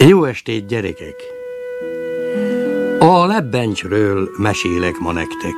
Jó estét, gyerekek! A lebbencsről mesélek ma nektek.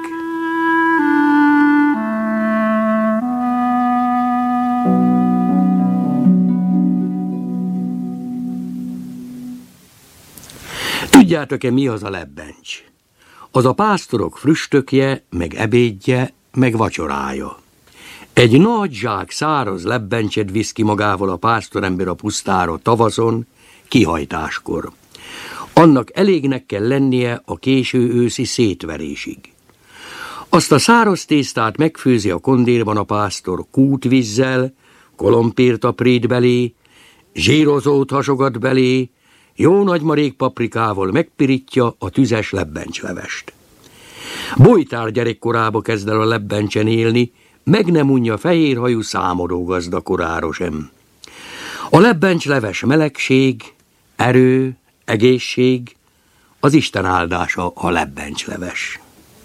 Tudjátok-e, mi az a lebbencs? Az a pásztorok früstökje, meg ebédje, meg vacsorája. Egy nagy zsák száraz lebbencset visz ki magával a pásztorember a pusztára tavaszon, kihajtáskor. Annak elégnek kell lennie a késő őszi szétverésig. Azt a száraz tésztát megfőzi a kondérban a pásztor kútvízzel, kolompért aprít belé, zsírozót hasogat belé, jó nagy marék paprikával megpirítja a tüzes lebbentslevest. Bojtár gyerekkorába kezd el a lebbencsen élni, meg nem unja fehérhajú számodó gazda korára sem. A lebbencsleves melegség, erő, egészség, az Isten áldása a lebbencsleves.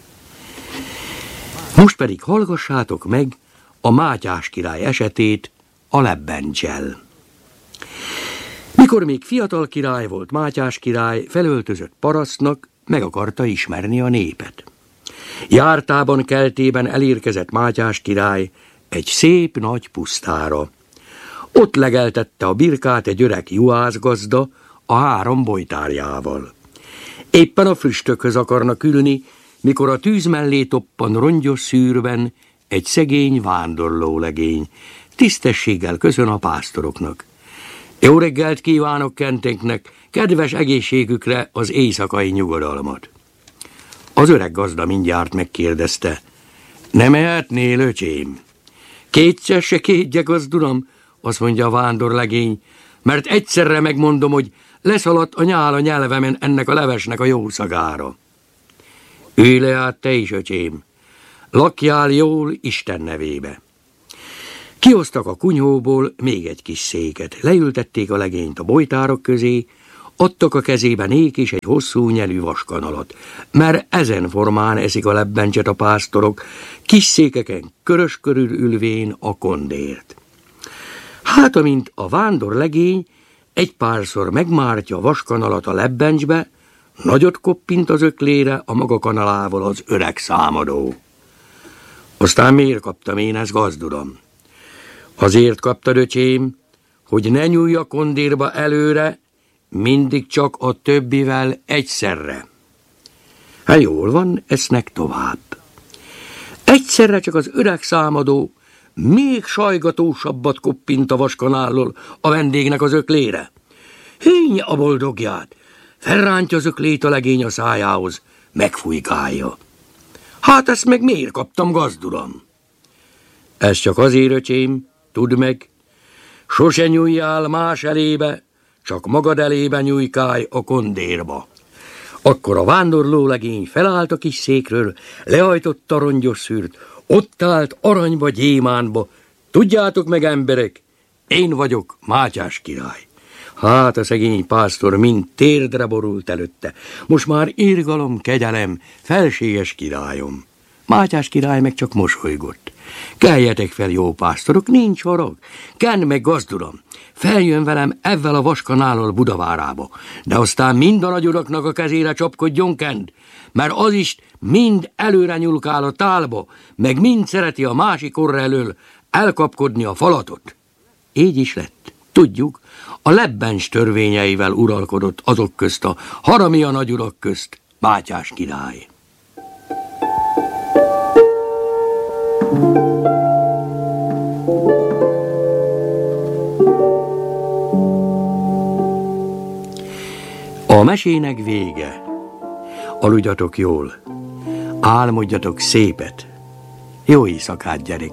Most pedig hallgassátok meg a Mátyás király esetét a lebbencsel. Mikor még fiatal király volt Mátyás király, felöltözött parasztnak, meg akarta ismerni a népet. Jártában, keltében elérkezett Mátyás király egy szép nagy pusztára. Ott legeltette a birkát egy öreg juhászgazda a 3 bojtárjával. Éppen a füstökhöz akarnak ülni, mikor a tűz mellé toppan rongyos szűrben egy szegény vándorlólegény. Tisztességgel köszön a pásztoroknak. Jó reggelt kívánok kenteknek, kedves egészségükre az éjszakai nyugodalmat. Az öreg gazda mindjárt megkérdezte: nem ehetnél, öcsém? Kétszer se kétjek, uram, azt mondja a vándorlegény, mert egyszerre megmondom, hogy leszaladt a nyál a nyelvemen ennek a levesnek a jó szagára. Ülj le át te is, öcsém, lakjál jól Isten nevébe. Kihoztak a kunyhóból még egy kis széket, leültették a legényt a bojtárok közé, adtak a kezébe nék is egy hosszú nyelű vaskanalat, mert ezen formán eszik a lebbencset a pásztorok, kis székeken körös körül ülvén a kondért. Hát, amint a vándorlegény egy párszor megmártja a vaskanalat a lebbencsbe, nagyot koppint az öklére a maga kanalával az öreg számadó. Aztán miért kaptam én ezt, gazduram? Azért kaptad, öcsém, hogy ne nyúlj a kondérba előre, mindig csak a többivel egyszerre. Hát jól van, esznek tovább. Egyszerre csak az öreg számadó még sajgatósabbat koppint a vaskanállól a vendégnek az öklére. Hínje a boldogját, felrántja az öklét a legény a szájához, megfújkálja. Hát ezt meg miért kaptam, gazduram? Ez csak azért, öcsém, tudd meg, sose nyúljál más elébe, csak magad elébe nyújkálj a kondérba. Akkor a vándorlólegény felállt a kis székről, lehajtotta a rongyos szűrt, ott állt aranyba, gyémánba. Tudjátok meg, emberek, én vagyok Mátyás király. Hát a szegény pásztor mind térdre borult előtte. Most már irgalom, kegyelem, felséges királyom. Mátyás király meg csak mosolygott. Keljetek fel, jó pásztorok, nincs harag. Kenn meg, gazduram, feljön velem evvel a vaskanállal Budavárába, de aztán mind a nagyuraknak a kezére csapkodjon Kend, mert az is mind előre nyulkál a tálba, meg mind szereti a másik orra elől elkapkodni a falatot. Így is lett. Tudjuk, a lebbencs törvényeivel uralkodott azok közt a haramia nagyurak közt Mátyás király. A mesének vége. Aludjatok jól, álmodjatok szépet. Jó éjszakát, gyerek!